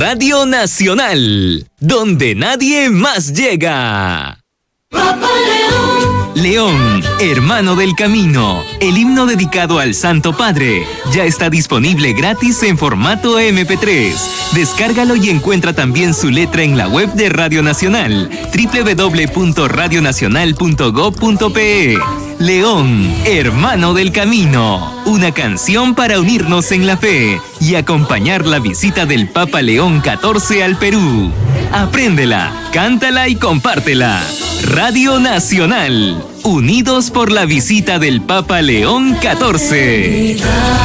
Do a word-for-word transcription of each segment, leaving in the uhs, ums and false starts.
Radio Nacional, donde nadie más llega. Papa León. León, hermano del camino, el himno dedicado al Santo Padre, ya está disponible gratis en formato eme pe tres. Descárgalo y encuentra también su letra en la web de Radio Nacional, doble u doble u doble u punto radio nacional punto gob punto pe. León, hermano del camino, una canción para unirnos en la fe y acompañar la visita del Papa León catorce al Perú. Apréndela, cántala y compártela. Radio Nacional, unidos por la visita del Papa León catorce.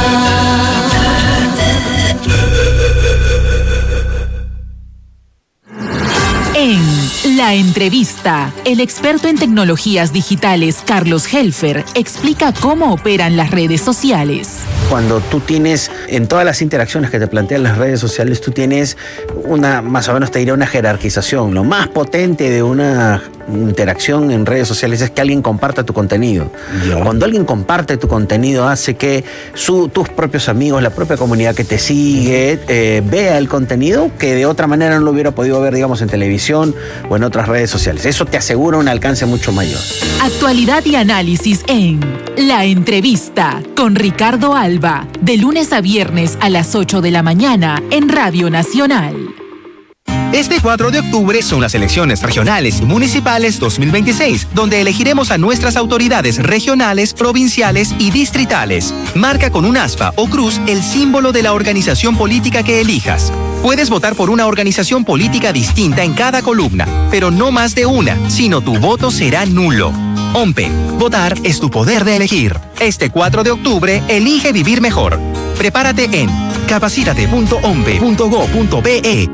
En La Entrevista, el experto en tecnologías digitales Carlos Helfer explica cómo operan las redes sociales. Cuando tú tienes, en todas las interacciones que te plantean las redes sociales, tú tienes una, más o menos te diría una jerarquización. Lo más potente de una interacción en redes sociales es que alguien comparta tu contenido. Yeah. Cuando alguien comparte tu contenido hace que su, tus propios amigos, la propia comunidad que te sigue, eh, vea el contenido que de otra manera no lo hubiera podido ver, digamos, en televisión o en otras redes sociales. Eso te asegura un alcance mucho mayor. Actualidad y análisis en La Entrevista con Ricardo Alba, de lunes a viernes a las ocho de la mañana en Radio Nacional. Este cuatro de octubre son las elecciones regionales y municipales dos mil veintiséis, donde elegiremos a nuestras autoridades regionales, provinciales y distritales. Marca con un aspa o cruz el símbolo de la organización política que elijas. Puedes votar por una organización política distinta en cada columna, pero no más de una, sino tu voto será nulo. OMPE, votar es tu poder de elegir. Este cuatro de octubre, elige vivir mejor. Prepárate en capacítate punto ompe punto gob punto pe.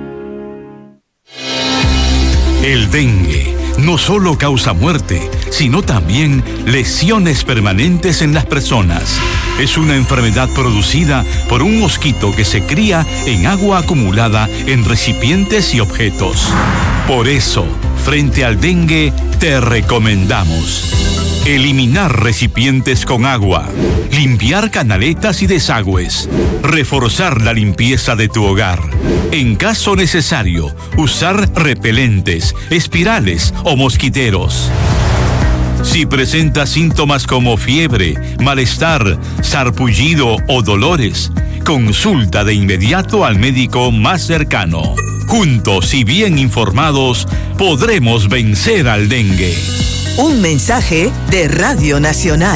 El dengue no solo causa muerte, sino también lesiones permanentes en las personas. Es una enfermedad producida por un mosquito que se cría en agua acumulada en recipientes y objetos. Por eso, frente al dengue, te recomendamos eliminar recipientes con agua, limpiar canaletas y desagües, reforzar la limpieza de tu hogar. En caso necesario, usar repelentes, espirales o mosquiteros. Si presentas síntomas como fiebre, malestar, sarpullido o dolores, consulta de inmediato al médico más cercano. Juntos y bien informados, podremos vencer al dengue. Un mensaje de Radio Nacional.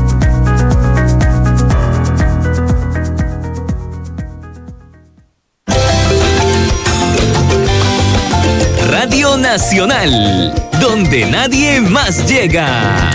Radio Nacional, donde nadie más llega.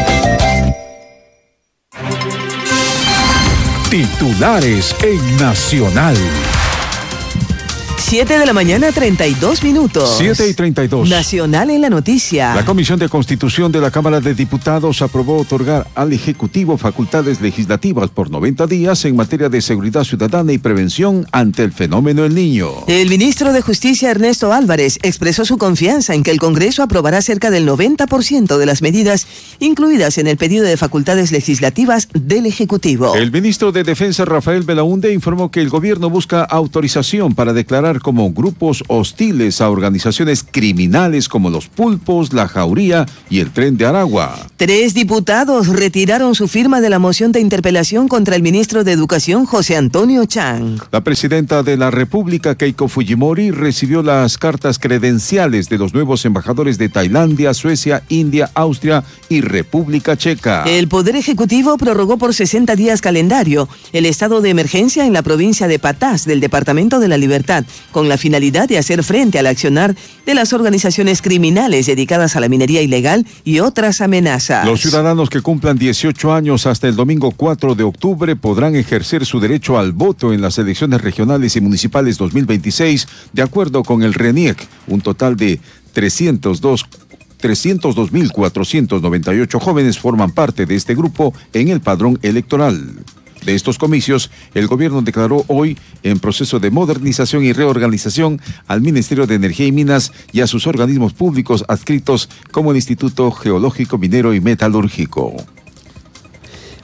Titulares en Nacional. siete de la mañana, treinta y dos minutos. siete y treinta y dos. Nacional en la noticia. La Comisión de Constitución de la Cámara de Diputados aprobó otorgar al Ejecutivo facultades legislativas por noventa días en materia de seguridad ciudadana y prevención ante el fenómeno El Niño. El ministro de Justicia, Ernesto Álvarez, expresó su confianza en que el Congreso aprobará cerca del noventa por ciento de las medidas incluidas en el pedido de facultades legislativas del Ejecutivo. El ministro de Defensa, Rafael Belaúnde, informó que el gobierno busca autorización para declarar como grupos hostiles a organizaciones criminales como los Pulpos, la Jauría y el Tren de Aragua. Tres diputados retiraron su firma de la moción de interpelación contra el ministro de Educación, José Antonio Chang. La presidenta de la República, Keiko Fujimori, recibió las cartas credenciales de los nuevos embajadores de Tailandia, Suecia, India, Austria y República Checa. El Poder Ejecutivo prorrogó por sesenta días calendario el estado de emergencia en la provincia de Patás del Departamento de la Libertad, con la finalidad de hacer frente al accionar de las organizaciones criminales dedicadas a la minería ilegal y otras amenazas. Los ciudadanos que cumplan dieciocho años hasta el domingo cuatro de octubre podrán ejercer su derecho al voto en las elecciones regionales y municipales dos mil veintiséis, de acuerdo con el RENIEC. Un total de trescientos dos mil cuatrocientos noventa y ocho jóvenes forman parte de este grupo en el padrón electoral. De estos comicios, el gobierno declaró hoy en proceso de modernización y reorganización al Ministerio de Energía y Minas y a sus organismos públicos adscritos como el Instituto Geológico, Minero y Metalúrgico.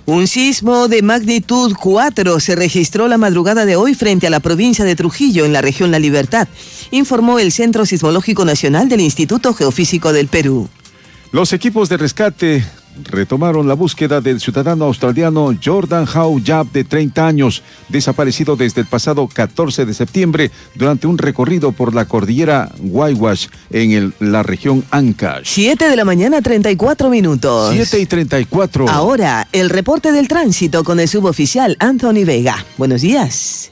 Un sismo de magnitud cuatro se registró la madrugada de hoy frente a la provincia de Trujillo, en la región La Libertad, informó el Centro Sismológico Nacional del Instituto Geofísico del Perú. Los equipos de rescate retomaron la búsqueda del ciudadano australiano Jordan Howe Yap, de treinta años, desaparecido desde el pasado catorce de septiembre durante un recorrido por la cordillera Waiwash en el, la región Ancash. siete de la mañana, treinta y cuatro minutos. siete y treinta y cuatro. Ahora, el reporte del tránsito con el suboficial Anthony Vega. Buenos días.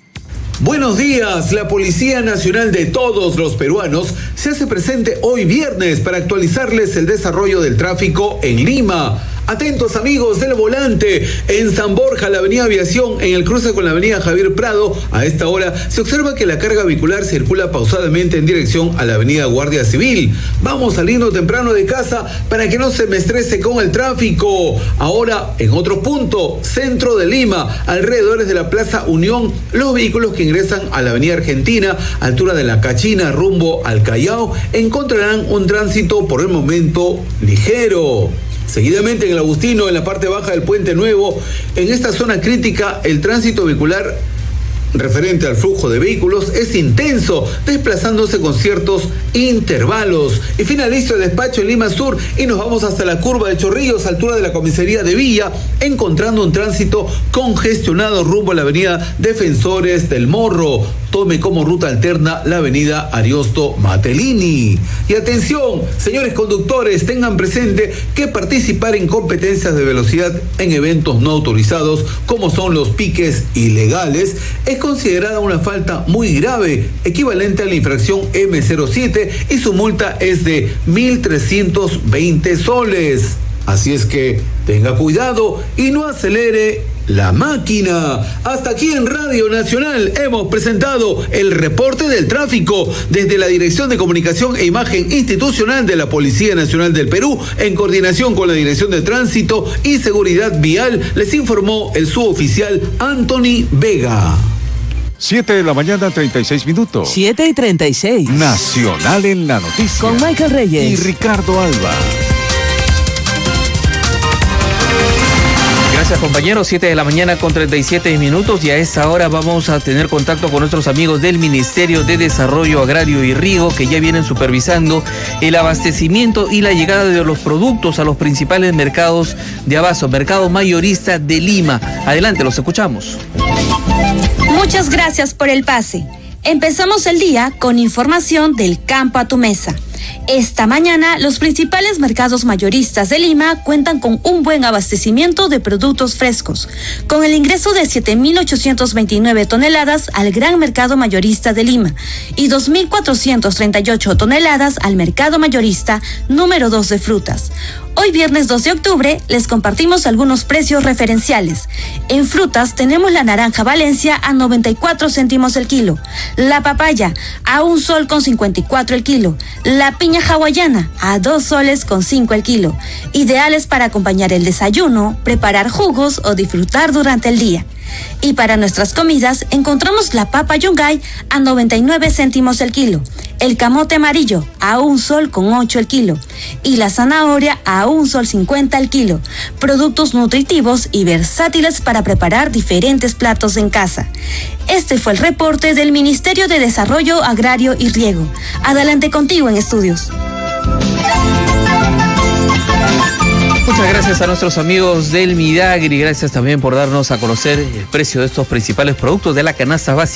Buenos días, la Policía Nacional de todos los peruanos se hace presente hoy viernes para actualizarles el desarrollo del tráfico en Lima. Atentos amigos del volante, en San Borja, la avenida Aviación, en el cruce con la avenida Javier Prado, a esta hora se observa que la carga vehicular circula pausadamente en dirección a la avenida Guardia Civil. Vamos saliendo temprano de casa para que no se me estrese con el tráfico. Ahora, en otro punto, centro de Lima, alrededores de la Plaza Unión, los vehículos que ingresan a la avenida Argentina, altura de la Cachina, rumbo al Callao, encontrarán un tránsito por el momento ligero. Seguidamente en el Agustino, en la parte baja del Puente Nuevo, en esta zona crítica, el tránsito vehicular referente al flujo de vehículos es intenso, desplazándose con ciertos intervalos. Y finalizo el despacho en Lima Sur y nos vamos hasta la curva de Chorrillos, altura de la comisaría de Villa, encontrando un tránsito congestionado rumbo a la avenida Defensores del Morro. Tome como ruta alterna la avenida Ariosto Matelini. Y atención, señores conductores, tengan presente que participar en competencias de velocidad en eventos no autorizados, como son los piques ilegales, es considerada una falta muy grave, equivalente a la infracción eme cero siete, y su multa es de mil trescientos veinte soles. Así es que tenga cuidado y no acelere la máquina. Hasta aquí en Radio Nacional hemos presentado el reporte del tráfico desde la Dirección de Comunicación e Imagen Institucional de la Policía Nacional del Perú, en coordinación con la Dirección de Tránsito y Seguridad Vial. Les informó el suboficial Anthony Vega. siete de la mañana, treinta y seis minutos. siete y treinta y seis. Nacional en la noticia. Con Michael Reyes y Ricardo Alba. Gracias compañeros, siete de la mañana con treinta y siete minutos, y a esta hora vamos a tener contacto con nuestros amigos del Ministerio de Desarrollo Agrario y Riego, que ya vienen supervisando el abastecimiento y la llegada de los productos a los principales mercados de abasto, mercado mayorista de Lima. Adelante, los escuchamos. Muchas gracias por el pase. Empezamos el día con información del campo a tu mesa. Esta mañana, los principales mercados mayoristas de Lima cuentan con un buen abastecimiento de productos frescos, con el ingreso de siete mil ochocientos veintinueve toneladas al Gran Mercado Mayorista de Lima y dos mil cuatrocientos treinta y ocho toneladas al Mercado Mayorista número dos de frutas. Hoy viernes dos de octubre les compartimos algunos precios referenciales. En frutas tenemos la naranja Valencia a noventa y cuatro céntimos el kilo, la papaya a un sol con cincuenta y cuatro el kilo, la piña hawaiana a dos soles con cinco el kilo, ideales para acompañar el desayuno, preparar jugos o disfrutar durante el día. Y para nuestras comidas encontramos la papa yungay a noventa y nueve céntimos el kilo, el camote amarillo a un sol con ocho el kilo y la zanahoria a un sol cincuenta el kilo. Productos nutritivos y versátiles para preparar diferentes platos en casa. Este fue el reporte del Ministerio de Desarrollo Agrario y Riego. Adelante contigo en estudios. Muchas gracias a nuestros amigos del Midagri, gracias también por darnos a conocer el precio de estos principales productos de la canasta básica.